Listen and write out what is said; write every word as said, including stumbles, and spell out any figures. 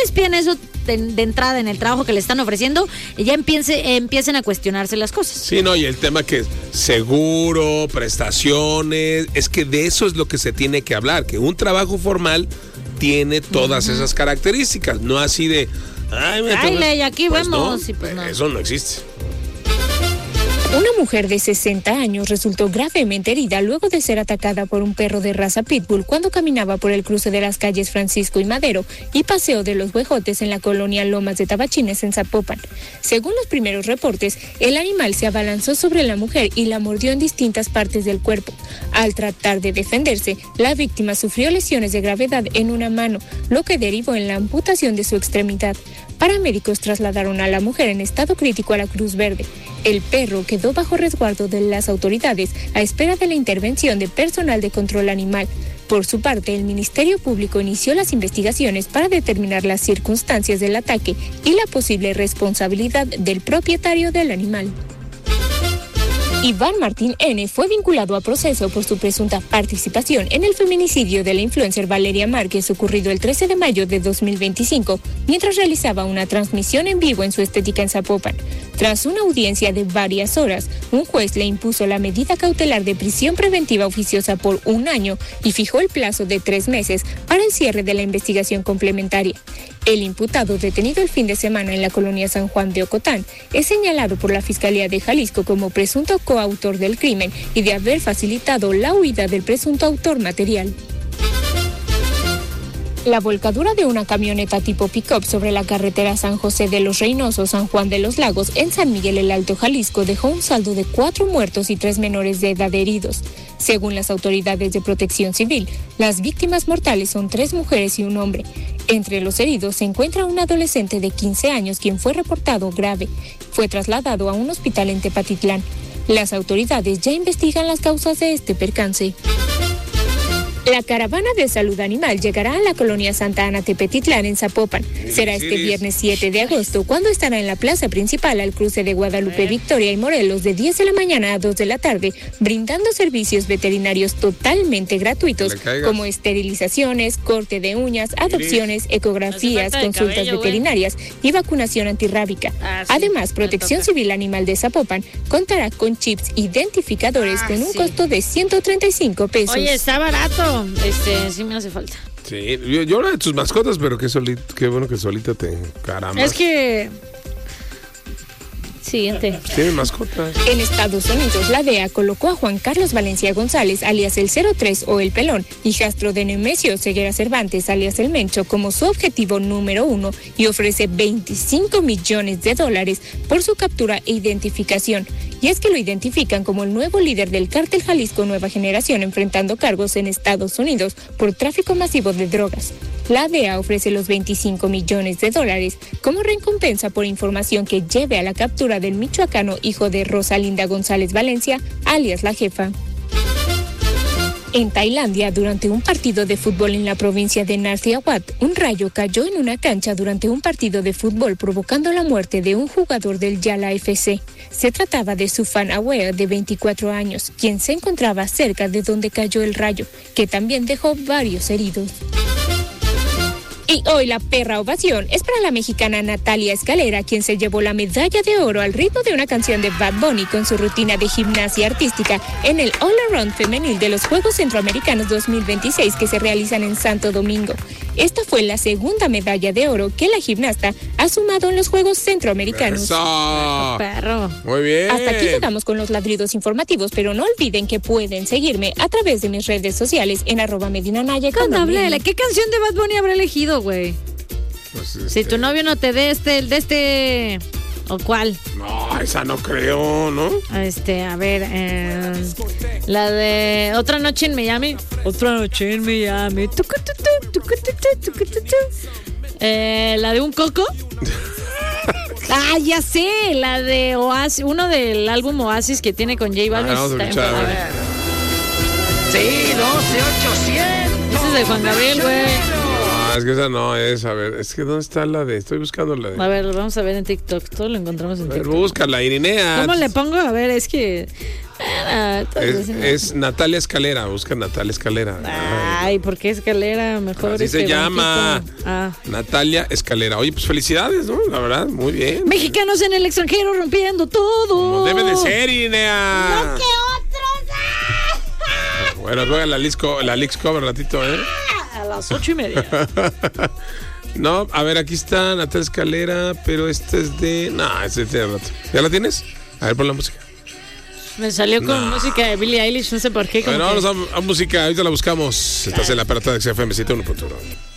les piden eso de, de entrada en el trabajo que les están ofreciendo, ya empiece, empiecen a cuestionarse las cosas. Sí, no, y el tema que seguro, prestaciones, es que de eso es lo que se tiene que hablar, que un trabajo formal tiene todas uh-huh. esas características, no así de... Ay, mira, Ay ley, aquí pues vemos. No, y pues no. Eso no existe. Una mujer de sesenta años resultó gravemente herida luego de ser atacada por un perro de raza pitbull cuando caminaba por el cruce de las calles Francisco y Madero y Paseo de los Huejotes en la colonia Lomas de Tabachines en Zapopan. Según los primeros reportes, el animal se abalanzó sobre la mujer y la mordió en distintas partes del cuerpo. Al tratar de defenderse, la víctima sufrió lesiones de gravedad en una mano, lo que derivó en la amputación de su extremidad. Paramédicos trasladaron a la mujer en estado crítico a la Cruz Verde. El perro quedó bajo resguardo de las autoridades a espera de la intervención de personal de control animal. Por su parte, el Ministerio Público inició las investigaciones para determinar las circunstancias del ataque y la posible responsabilidad del propietario del animal. Iván Martín N. fue vinculado a proceso por su presunta participación en el feminicidio de la influencer Valeria Márquez ocurrido el trece de mayo de dos mil veinticinco, mientras realizaba una transmisión en vivo en su estética en Zapopan. Tras una audiencia de varias horas, un juez le impuso la medida cautelar de prisión preventiva oficiosa por un año y fijó el plazo de tres meses para el cierre de la investigación complementaria. El imputado, detenido el fin de semana en la colonia San Juan de Ocotán, es señalado por la Fiscalía de Jalisco como presunto coautor del crimen y de haber facilitado la huida del presunto autor material. La volcadura de una camioneta tipo pick-up sobre la carretera San José de los Reynosos-San Juan de los Lagos en San Miguel el Alto, Jalisco, dejó un saldo de cuatro muertos y tres menores de edad heridos. Según las autoridades de Protección Civil, las víctimas mortales son tres mujeres y un hombre. Entre los heridos se encuentra un adolescente de quince años quien fue reportado grave. Fue trasladado a un hospital en Tepatitlán. Las autoridades ya investigan las causas de este percance. La caravana de salud animal llegará a la colonia Santa Ana Tepetitlán en Zapopan. Será este viernes siete de agosto cuando estará en la plaza principal al cruce de Guadalupe Victoria y Morelos de diez de la mañana a dos de la tarde, brindando servicios veterinarios totalmente gratuitos como esterilizaciones, corte de uñas, adopciones, ecografías, consultas cabello, veterinarias wey. y vacunación antirrábica. Ah, sí, Además, Protección Civil Animal de Zapopan contará con chips identificadores ah, con un sí. costo de ciento treinta y cinco pesos. Oye, está barato. Este, sí me hace falta. Sí, yo, yo hablo de tus mascotas, pero qué, solito, qué bueno que solita te caramba. Es que... Siguiente. Tienen mascotas. En Estados Unidos, la D E A colocó a Juan Carlos Valencia González, alias el cero tres o el Pelón, hijastro de Nemesio Ceguera Cervantes, alias el Mencho, como su objetivo número uno y ofrece veinticinco millones de dólares por su captura e identificación. Y es que lo identifican como el nuevo líder del cártel Jalisco Nueva Generación, enfrentando cargos en Estados Unidos por tráfico masivo de drogas. La D E A ofrece los veinticinco millones de dólares como recompensa por información que lleve a la captura del michoacano hijo de Rosalinda González Valencia, alias la jefa. En Tailandia, durante un partido de fútbol en la provincia de Narsiyawat, un rayo cayó en una cancha durante un partido de fútbol provocando la muerte de un jugador del Yala F C. Se trataba de Sufan Awea, de veinticuatro años, quien se encontraba cerca de donde cayó el rayo, que también dejó varios heridos. Y hoy la perra ovación es para la mexicana Natalia Escalera, quien se llevó la medalla de oro al ritmo de una canción de Bad Bunny con su rutina de gimnasia artística en el All Around femenil de los Juegos Centroamericanos dos mil veintiséis que se realizan en Santo Domingo. Esta fue la segunda medalla de oro que la gimnasta ha sumado en los Juegos Centroamericanos. ¡Eso! Perro. Muy bien. Hasta aquí llegamos con los ladridos informativos, pero no olviden que pueden seguirme a través de mis redes sociales en arroba Medina Naya. ¿Qué canción de Bad Bunny habrá elegido, güey? Pues este... Si tu novio no te dé este, el de este... ¿O cuál? No, esa no creo, ¿no? Este, a ver, eh, la de Otra Noche en Miami. Otra Noche en Miami. Eh, la de Un Coco. Ah, ya sé, la de Oasis, uno del álbum Oasis que tiene con J Balvin. Ah, vamos a escuchar, a ver. Sí, doce ochocientos. Ese es de Juan Gabriel, güey. Ah, es que esa no es, a ver, es que ¿dónde está la de? Estoy buscando la de... A ver, vamos a ver en TikTok, todo lo encontramos en a ver, TikTok. Búscala, Irinea. ¿Cómo le pongo? A ver, es que Ah, Es, es Natalia Escalera, busca Natalia Escalera. Ay, ¿por qué Escalera? Mejor Así este se llama. banquito. Ah. Natalia Escalera. Oye, pues felicidades, ¿no? La verdad, muy bien. Mexicanos en el extranjero rompiendo todo. Como debe de ser, Inea. ¡No, que otros! Bueno, juega la Leagues Co- la Leagues Cover ratito, ¿eh? A las ocho y media. No, a ver, aquí está Natalia Escalera, pero este es de... No, este es de rato. ¿Ya la tienes? A ver, pon la música. Me salió con No. música de Billie Eilish, no sé por qué. como Bueno, que- vamos a, a música, ahorita la buscamos. Estás en la parada de X F M ciento uno punto uno.